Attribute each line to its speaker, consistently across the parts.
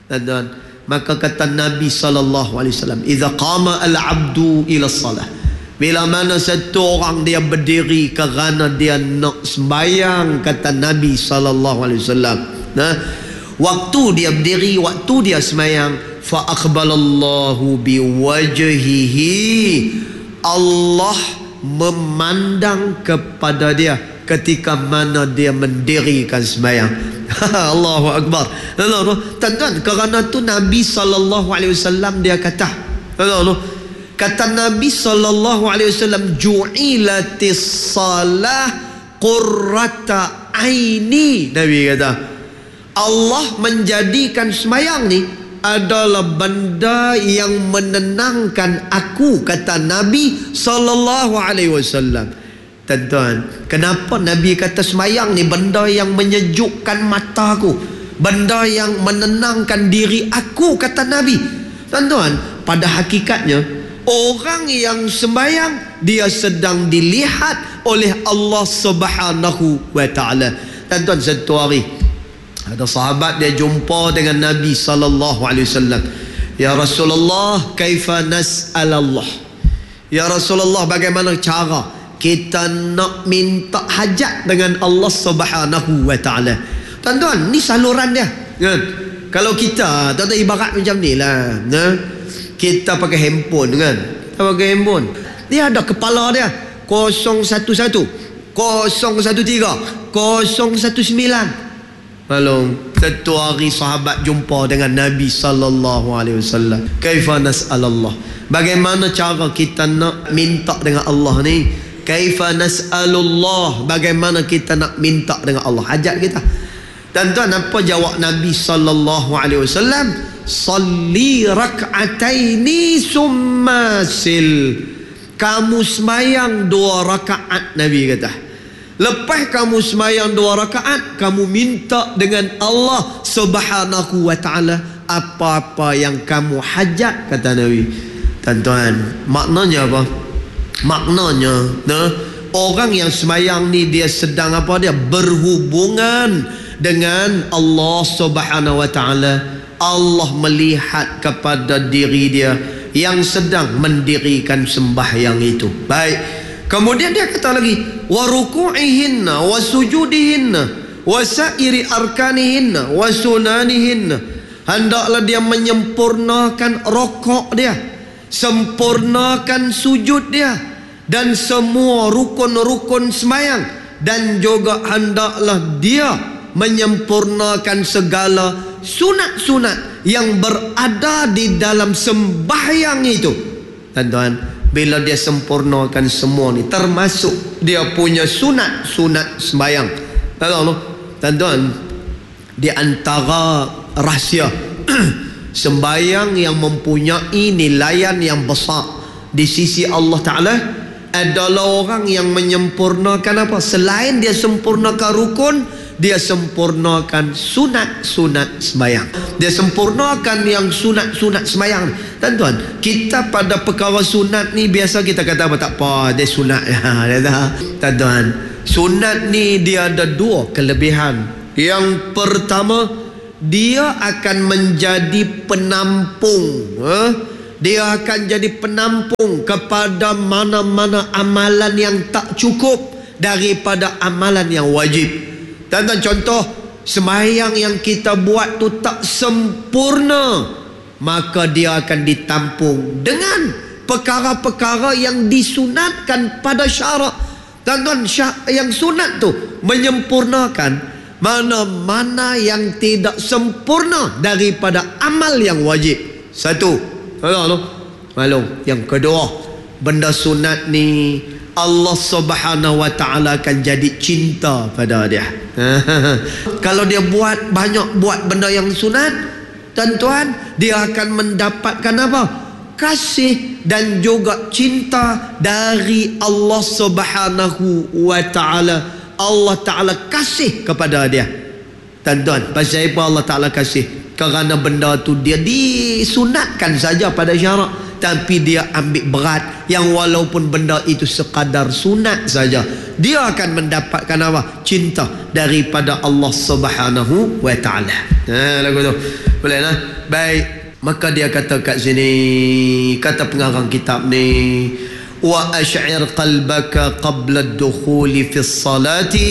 Speaker 1: Tuan-tuan, maka kata Nabi sallallahu alaihi wasallam, "Idza qama al-'abdu ila shalah." Bila mana satu orang dia berdiri kerana dia nak sembahyang, kata Nabi sallallahu alaihi wasallam, waktu dia berdiri, waktu dia sembahyang, fa aqbalallahu biwajhihi, Allah memandang kepada dia ketika mana dia mendirikan sembahyang. Allahu Akbar. Tuan-tuan, kerana tu Nabi sallallahu alaihi wasallam dia kata, kata Nabi sallallahu alaihi wasallam, ju'ilatis salah qurrata aini. Nabi kata, Allah menjadikan sembahyang ni adalah benda yang menenangkan aku, kata Nabi sallallahu alaihi wasallam. Tuan-tuan, kenapa Nabi kata sembahyang ni benda yang menyejukkan mataku, benda yang menenangkan diri aku, kata Nabi. Tuan-tuan, pada hakikatnya orang yang sembahyang dia sedang dilihat oleh Allah Subhanahu wa taala. Tuan-tuan, satu hari ada sahabat dia jumpa dengan Nabi sallallahu alaihi wasallam. Ya Rasulullah, kaifa nas'alallah? Ya Rasulullah, bagaimana cara kita nak minta hajat dengan Allah Subhanahu wa taala? Tuan-tuan, ni saluran dia, kan? Kalau kita, tuan-tuan, ibarat macam ni lah, kita pakai handphone, kan? Kita pakai handphone, dia ada kepala dia 011 013 019. Lalu satu hari sahabat jumpa dengan Nabi sallallahu alaihi wasallam. Kaifa nas'alallah? Bagaimana cara kita nak minta dengan Allah ni? Kaifa nas'alullah? Bagaimana kita nak minta dengan Allah hajat kita? Tuan-tuan, apa jawab Nabi sallallahu alaihi wasallam? Salli rak'ataini summa sil. Kamu sembahyang 2 rakaat, Nabi kata. Lepas kamu sembahyang 2 rakaat, kamu minta dengan Allah Subhanahu wa taala apa-apa yang kamu hajat, kata Nabi. Tuan-tuan, maknanya apa? Maknanya, orang yang sembahyang ni dia sedang apa? Dia berhubungan dengan Allah Subhanahu wa taala. Allah melihat kepada diri dia yang sedang mendirikan sembahyang itu. Baik. Kemudian dia kata lagi, wa ruku'ihinna wa sujudihinna wa sa'iri arkanihinna wa sunanihinna. Hendaklah dia menyempurnakan rokok dia, sempurnakan sujud dia, dan semua rukun-rukun sembahyang, dan juga hendaklah dia menyempurnakan segala sunat-sunat yang berada di dalam sembahyang itu. Tuan-tuan, bila dia sempurnakan semua ni, termasuk dia punya sunat-sunat sembahyang, tuan-tuan, di antara rahsia sembahyang yang mempunyai nilaian yang besar di sisi Allah Ta'ala adalah orang yang menyempurnakan apa? Selain dia sempurnakan rukun, dia sempurnakan sunat-sunat sembahyang. Dia sempurnakan yang sunat-sunat sembahyang. Tuan-tuan, kita pada perkara sunat ni biasa kita kata apa? Tak apa, dia sunat. Tuan-tuan, sunat ni dia ada 2 kelebihan. Yang pertama, dia akan menjadi penampung. Dia akan jadi penampung kepada mana-mana amalan yang tak cukup daripada amalan yang wajib. Tuan-tuan, contoh sembahyang yang kita buat tu tak sempurna, maka dia akan ditampung dengan perkara-perkara yang disunatkan pada syarak. Tuan-tuan, yang sunat tu menyempurnakan mana-mana yang tidak sempurna daripada amal yang wajib. Satu. Maklum. Yang kedua, benda sunat ni Allah Subhanahu wa taala akan jadi cinta pada dia. Kalau dia buat benda yang sunat, tuan-tuan, dia akan mendapatkan apa? Kasih dan juga cinta dari Allah Subhanahu wa taala. Allah Taala kasih kepada dia. Tuan-tuan, pasal apa Allah Taala kasih? Kerana benda tu dia disunatkan saja pada syarak, tapi dia ambil berat yang walaupun benda itu sekadar sunat saja, dia akan mendapatkan apa? Cinta daripada Allah Subhanahu wa taala. Lagu tu. Boleh lah. Baik. Maka dia kata kat sini, kata pengarang kitab ni, wa asy'ir qalbaka qabla ad-dukhuli fi as-salati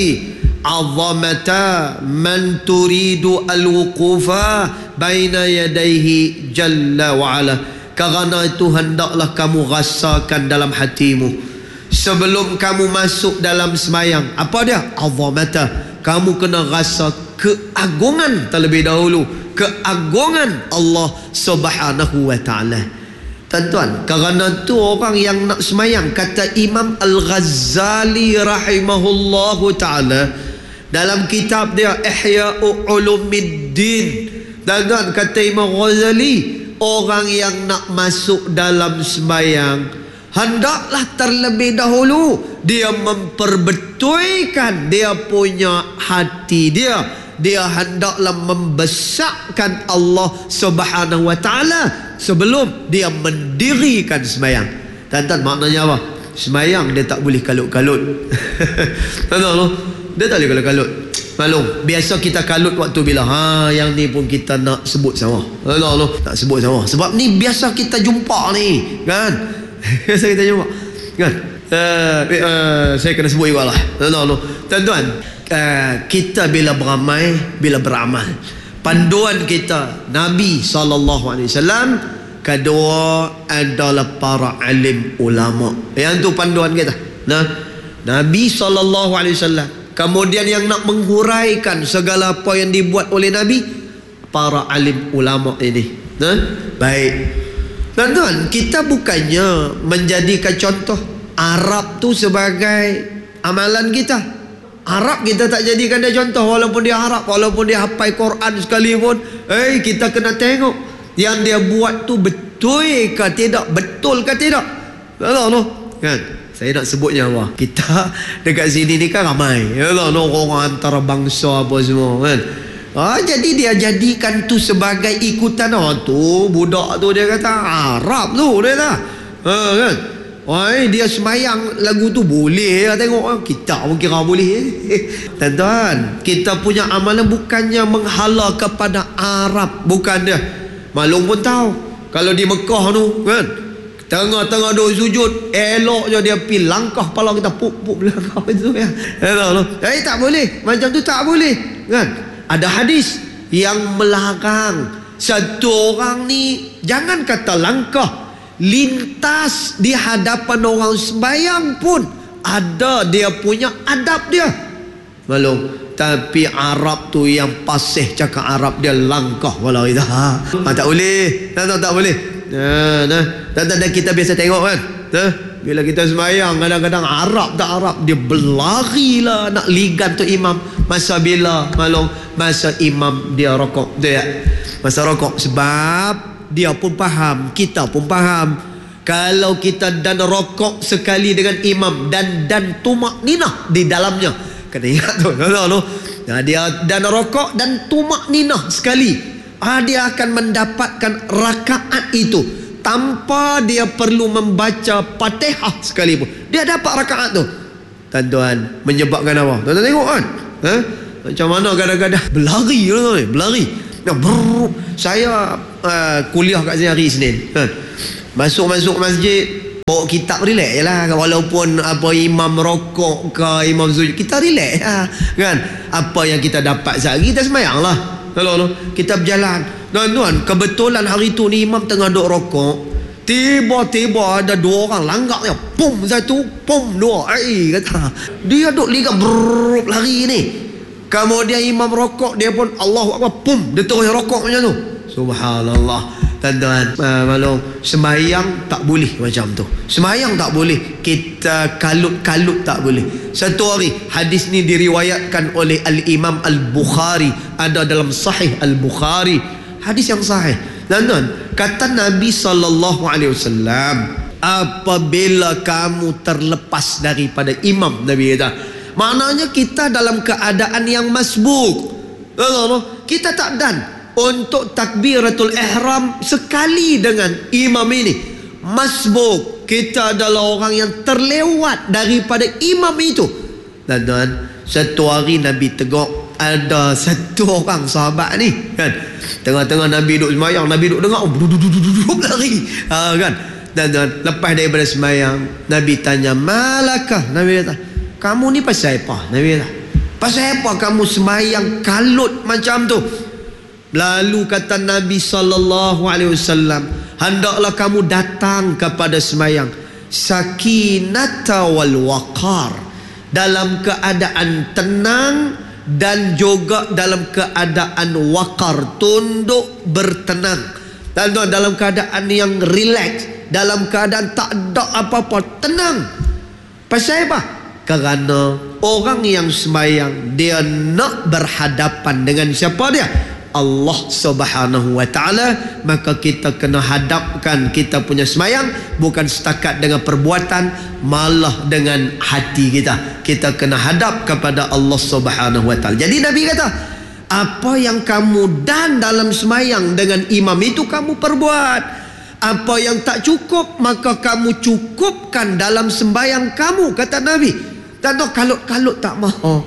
Speaker 1: 'azamata man turidu al-wuqufa baina yadayhi jalla wa ala. Kerana itu hendaklah kamu rasakan dalam hatimu sebelum kamu masuk dalam sembahyang. Apa dia? 'azamata. Kamu kena rasa keagungan terlebih dahulu, keagungan Allah Subhanahu wa ta'ala. Tuan-tuan, kerana tu orang yang nak semayang, kata Imam Al-Ghazali rahimahullahu ta'ala dalam kitab dia Ihya'u Ulumuddin, dan kata Imam Ghazali, orang yang nak masuk dalam sembayang hendaklah terlebih dahulu dia memperbetulkan dia punya hati dia hendaklah membesarkan Allah Subhanahu wa ta'ala sebelum dia mendirikan sembahyang. Tuan-tuan, maknanya apa? Sembahyang dia tak boleh kalut-kalut. Tuan-tuan, dia tak boleh kalut-kalut. Maklum, biasa kita kalut waktu bila yang ni pun kita nak sebut sama. Nak sebut sama. Sebab ni biasa kita jumpa ni, kan? Biasa kita jumpa, kan? Saya kena sebut juga lah. Tuan-tuan, kita bila beramai, bila beramal, panduan kita Nabi SAW, kedua adalah para alim ulama. Yang tu panduan kita. Nabi SAW. Kemudian yang nak menghuraikan segala apa yang dibuat oleh Nabi, para alim ulama ini. Baik. Tuan-tuan, kita bukannya menjadikan contoh Arab tu sebagai amalan kita. Arab kita tak jadikan dia contoh, walaupun dia Arab, walaupun dia hafal Quran sekalipun. Kita kena tengok yang dia buat tu betul ke tidak, betul ke tidak. Kan? Saya nak sebutnya apa? Kita dekat sini ni kan ramai, orang antara bangsa apa semua, kan? Jadi dia jadikan tu sebagai ikutan. Tu budak tu dia kata Arab tu dia kata, kan? Dia semayang lagu tu boleh lah, tengok kita pun kira boleh. Tuan-tuan, kita punya amalan bukannya menghala kepada Arab, bukan dia. Maklum pun tahu kalau di Mekah tu, kan, tengah-tengah duk sujud, elok je dia pergi langkah kepala kita, puk langkah itu ya. Tak boleh, macam tu tak boleh, kan? Ada hadis yang melarang satu orang ni jangan kata langkah, lintas di hadapan orang sembahyang pun ada dia punya adab dia. Maklum, tapi Arab tu yang pasih cakap Arab, dia langkah walau itu. Tak boleh. Tak boleh. Dan kita biasa tengok kan, bila kita sembahyang kadang-kadang Arab tak Arab dia berlari lah nak ligan tu imam. Masa bila? Maklum, masa imam dia rokok tu ya. Masa rokok, sebab dia pun faham, kita pun faham, kalau kita dan rokok sekali dengan imam dan tumak ninah di dalamnya, kena ingat tu. Dia dan rokok dan tumak ninah sekali, dia akan mendapatkan rakaat itu tanpa dia perlu membaca Fatihah sekalipun. Dia dapat rakaat tu. Tuan-tuan, menyebabkan apa? Tuan-tuan tengok kan? Macam mana kadang-kadang berlari. Saya kuliah kat sini hari Isnin, masuk masjid, bawa kitab, relax je lah. Walaupun apa imam rokok ke imam sujud, kita relax lah, kan? Apa yang kita dapat sehari kita sembahyang lah. Kita berjalan. Tuan-tuan, kebetulan hari tu ni imam tengah duk rokok, tiba-tiba ada dua orang langgar dia, pum satu, pum dua. Kata dia duk ligat lari ni. Kemudian imam rokok, dia pun Allahu Akbar, pum, dia terus rokok macam tu. Subhanallah. Tuan-tuan, maklum, sembahyang tak boleh macam tu. Sembahyang tak boleh kita kalut-kalut, tak boleh. Satu hari, hadis ni diriwayatkan oleh Al-Imam Al-Bukhari, ada dalam Sahih Al-Bukhari, hadis yang sahih. Tuan-tuan, kata Nabi SAW, apabila kamu terlepas daripada imam, Nabi kata, maknanya kita dalam keadaan yang masbuk. Kita tak dan untuk takbiratul ihram sekali dengan imam ini. Masbuk, kita adalah orang yang terlewat daripada imam itu. Tuan-tuan, satu hari Nabi tegur, ada satu orang sahabat ni kan, tengah-tengah Nabi duduk sembahyang, Nabi duduk dengar duduk lari kan. Dan lepas daripada sembahyang, Nabi tanya, malakah? Nabi kata, kamu ni pasal apa? Nabi kata, pasal apa kamu sembahyang kalut macam tu? Lalu kata Nabi SAW, hendaklah kamu datang kepada sembahyang sakinata wal waqar, dalam keadaan tenang dan juga dalam keadaan waqar, tunduk bertenang, dan dalam keadaan yang relax, dalam keadaan tak ada apa-apa, tenang. Pasal apa? Kerana orang yang sembahyang, dia nak berhadapan dengan siapa dia? Allah Subhanahu wa ta'ala. Maka kita kena hadapkan kita punya sembahyang bukan setakat dengan perbuatan, malah dengan hati kita. Kita kena hadap kepada Allah Subhanahu wa ta'ala. Jadi Nabi kata, apa yang kamu dan dalam sembahyang dengan imam itu kamu perbuat. Apa yang tak cukup, maka kamu cukupkan dalam sembahyang kamu, kata Nabi. Dan kalau tak mahu,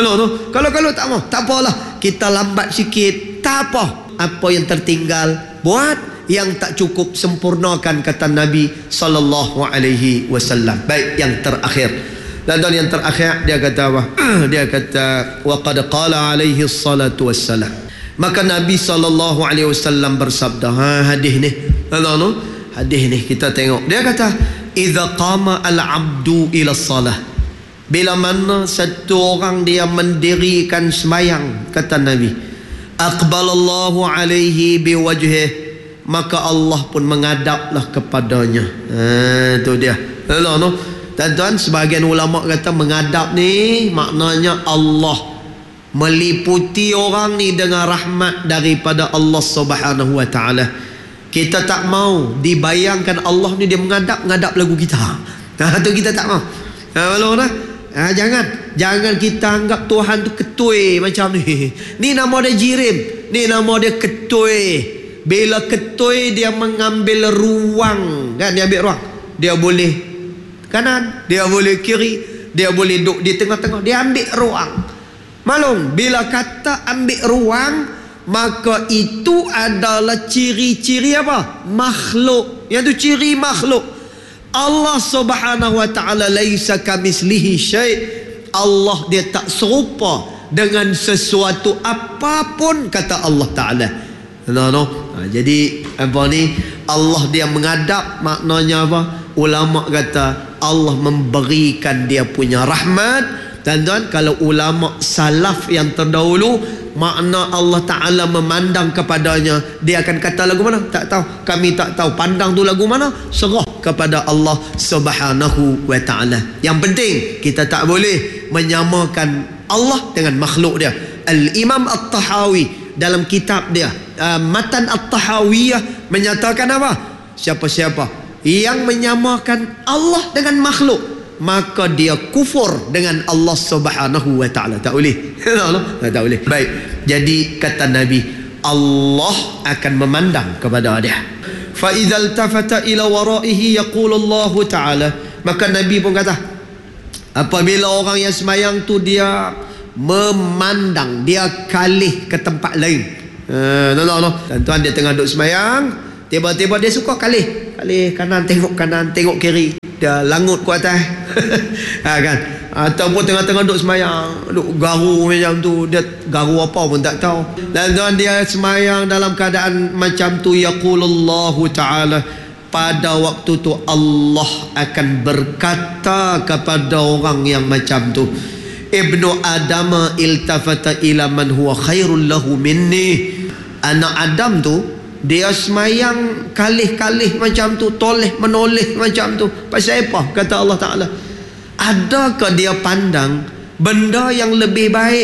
Speaker 1: kalau tak mahu, tak apalah, kita lambat sikit, tak apa. Apa yang tertinggal buat, yang tak cukup sempurnakan, kata Nabi sallallahu alaihi wasallam. Baik, yang terakhir. Dan yang terakhir dia kata apa? Dia kata, wa qad qala alaihi salatu wassalam. Maka Nabi sallallahu alaihi wasallam bersabda, hadis ni. Hadis ni kita tengok. Dia kata, idza qama al-'abdu ila salah, bila mana satu orang dia mendirikan sembahyang, kata Nabi, aqbalallahu alaihi biwajhih, maka Allah pun menghadaplah kepadanya. Itu dia. Tuan-tuan, sebahagian ulama kata menghadap ni maknanya Allah meliputi orang ni dengan rahmat daripada Allah Subhanahu wa ta'ala. Kita tak mau dibayangkan Allah ni dia menghadap lagu kita. Itu kita tak mau. Jangan kita anggap Tuhan tu ketui macam ni. Ni nama dia jirim, ni nama dia ketui. Bila ketui dia mengambil ruang, kan, dia ambil ruang. Dia boleh kanan, dia boleh kiri, dia boleh duduk di tengah-tengah, dia ambil ruang. Malum, bila kata ambil ruang, maka itu adalah ciri-ciri apa? Makhluk. Yang tu ciri makhluk. Allah Subhanahu wa ta'ala laisa kamislihi syai'. Allah dia tak serupa dengan sesuatu apapun, kata Allah Ta'ala. Jadi apa ni? Allah dia menghadap, maknanya apa? Ulama kata Allah memberikan dia punya rahmat. Tuan-tuan, kalau ulama salaf yang terdahulu, makna Allah Ta'ala memandang kepadanya, dia akan kata lagu mana? Tak tahu. Kami tak tahu. Pandang tu lagu mana? Serah kepada Allah Subhanahu wa ta'ala. Yang penting kita tak boleh menyamakan Allah dengan makhluk dia. Al-Imam At-Tahawi dalam kitab dia Matan At-Tahawiyah menyatakan apa? Siapa-siapa yang menyamakan Allah dengan makhluk, maka dia kufur dengan Allah Subhanahu wa ta'ala. Tak boleh. Tak boleh. Baik, jadi kata Nabi, Allah akan memandang kepada dia. Fa idza iltafata ila waraihi yaqulu Allah ta'ala. Maka Nabi pun kata, apabila orang yang sembahyang tu dia memandang, dia kalih ke tempat lain. Tuan-tuan, dia tengah duduk sembahyang, tiba-tiba dia suka kalih kanan, tengok kiri, dia langut ke atas. Kan? Ataupun tengah-tengah duduk sembahyang, duduk garu macam tu, dia garu apa pun tak tahu. Dan tuan, dia sembahyang dalam keadaan macam tu, yaqulullahu ta'ala, pada waktu tu Allah akan berkata kepada orang yang macam tu, Ibnu Adam iltafata ila man huwa khairul lahu minni. Anak Adam tu dia semayang kalih-kalih macam tu, toleh menoleh macam tu. Pasal apa? Kata Allah Ta'ala, adakah dia pandang benda yang lebih baik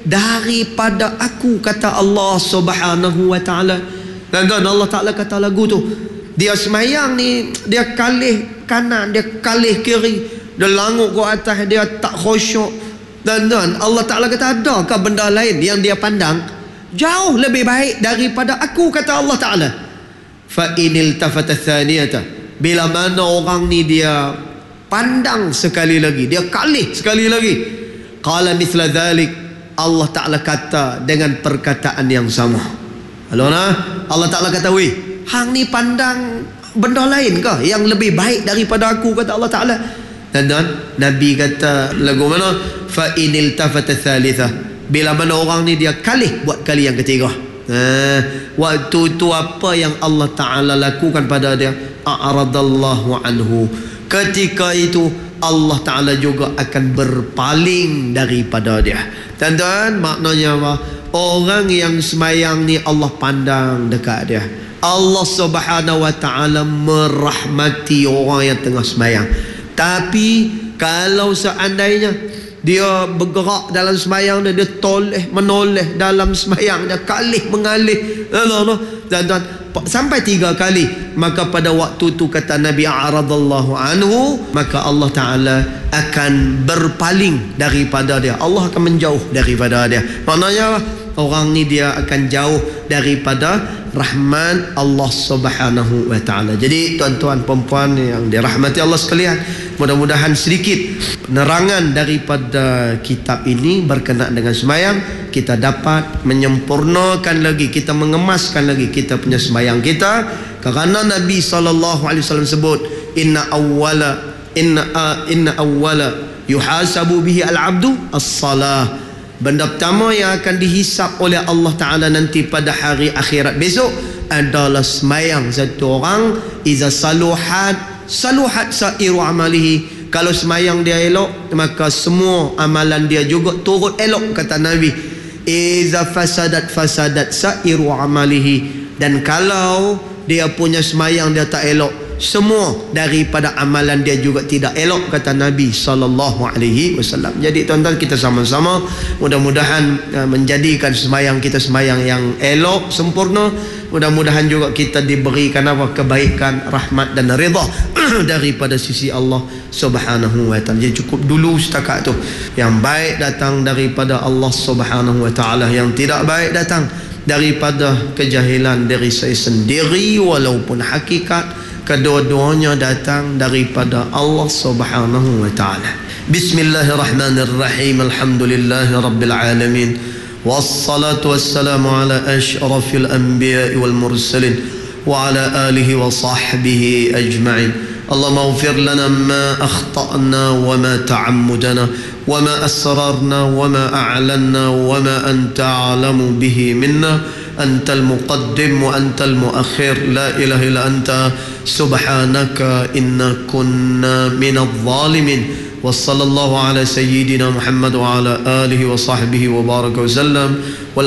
Speaker 1: daripada aku, kata Allah Subhanahu wa ta'ala. Dan Allah Ta'ala kata lagu tu, dia semayang ni, dia kalih kanan, dia kalih kiri, dia langut ke atas, dia tak khusyuk. Dan Allah Ta'ala kata, adakah benda lain yang dia pandang jauh lebih baik daripada aku, kata Allah Ta'ala. Fa inil tafata thaniyata, bila mana orang ni dia pandang sekali lagi, dia kalih sekali lagi, qala mithla dhalik, Allah Ta'ala kata dengan perkataan yang sama. Allah Ta'ala kata, weh, hang ni pandang benda lain ke yang lebih baik daripada aku, kata Allah Ta'ala. Dan Nabi kata lagu mana, fa inil tafata thalitha, bila mana orang ni dia kalih buat kali yang ketiga, waktu itu apa yang Allah Ta'ala lakukan pada dia? A'radallahu anhu, ketika itu Allah Ta'ala juga akan berpaling daripada dia. Tuan-tuan, maknanya apa? Orang yang semayang ni Allah pandang dekat dia. Allah Subhanahu Wa Ta'ala merahmati orang yang tengah semayang. Tapi kalau seandainya dia bergerak dalam semayang dia menoleh dalam semayang dia, kalih mengalih, tuan-tuan, sampai 3 kali, maka pada waktu itu kata Nabi a'radallahu anhu, maka Allah Ta'ala akan berpaling daripada dia. Allah akan menjauh daripada dia. Maknanya orang ni dia akan jauh daripada rahmat Allah Subhanahu Wa Ta'ala. Jadi tuan-tuan perempuan yang dirahmati Allah sekalian, mudah-mudahan sedikit penerangan daripada kitab ini berkenaan dengan semayang, kita dapat menyempurnakan lagi, kita mengemaskan lagi kita punya semayang kita. Kerana Nabi SAW sebut, inna awwala yuhasabu bihi al-abdu as-salah. Benda pertama yang akan dihisap oleh Allah Ta'ala nanti pada hari akhirat besok adalah semayang satu orang. Iza saluhat sa'iru amalihi, kalau semayang dia elok, maka semua amalan dia juga turut elok, kata Nabi. Iza fasadat sa'iru amalihi, dan kalau dia punya semayang dia tak elok, semua daripada amalan dia juga tidak elok, kata Nabi SAW. Jadi tuan-tuan, kita sama-sama mudah-mudahan menjadikan semayang kita semayang yang elok, sempurna. Mudah-mudahan juga kita diberikan kebaikan, rahmat dan ridha daripada sisi Allah Subhanahu Wa Ta'ala. Jadi cukup dulu setakat tu. Yang baik datang daripada Allah Subhanahu Wa Ta'ala, yang tidak baik datang daripada kejahilan diri saya sendiri, walaupun hakikat kedua-duanya datang daripada Allah Subhanahu Wa Ta'ala. Bismillahirrahmanirrahim. Alhamdulillahi Rabbil Alamin. Wassalatu wassalamu ala ashrafil anbiya'i wal mursalin wa ala alihi wa sahbihi ajma'in. Allahumma ighfir lana ma akhta'na wa ma ta'ammudana wa ma asrarna wa ma a'lanna wa ma anta a'lamu bihi minna. أنت المقدم وأنت المؤخر، لا إله إلا أنت سبحانك إنا كنا من الظالمين. وصلى الله على سيدنا محمد وعلى آله وصحبه وبارك وسلم.